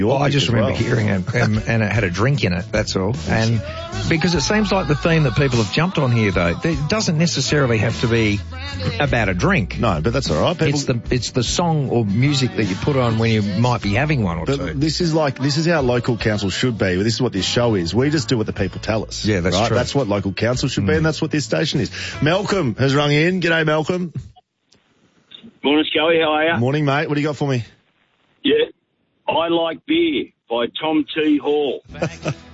Well, I just remember well. hearing it, and it had a drink in it, that's all. And because it seems like the theme that people have jumped on here, though, it doesn't necessarily have to be about a drink. No, but that's all right. It's the song or music that you put on when you might be having one or two. This is how local council should be. This is what this show is. We just do what the people tell us. Yeah, that's right? true. That's what local council should be, and that's what this station is. Malcolm has rung in. G'day, Malcolm. Morning, Scully. How are you? Morning, mate. What do you got for me? Yeah. I Like Beer by Tom T. Hall.